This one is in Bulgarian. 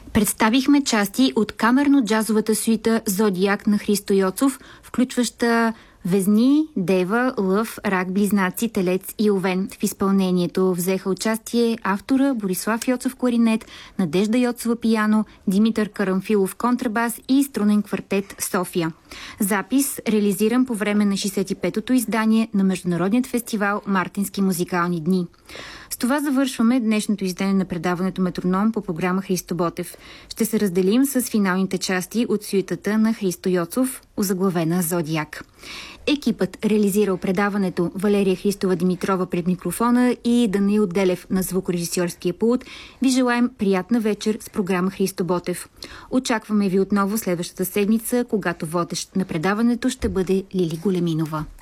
Представихме части от камерно-джазовата суита «Зодиак» на Христо Йоцов, включваща Везни, Дева, Лъв, Рак, Близнаци, Телец и Овен. В изпълнението взеха участие автора Борислав Йоцов кларинет, Надежда Йоцова пиано, Димитър Карамфилов контрабас и струнен квартет София. Запис реализиран по време на 65-то издание на Международният фестивал Мартински музикални дни. С това завършваме днешното издание на предаването Метроном по програма Христо Ботев. Ще се разделим с финалните части от сюитата на Христо Йоцов, озаглавена «Зодиак». Екипът реализирал предаването Валерия Христова Димитрова пред микрофона и Данаил Делев на звукорежисьорския пулт. Ви желаем приятна вечер с програма Христо Ботев. Очакваме ви отново следващата седмица, когато водещ на предаването ще бъде Лили Големинова.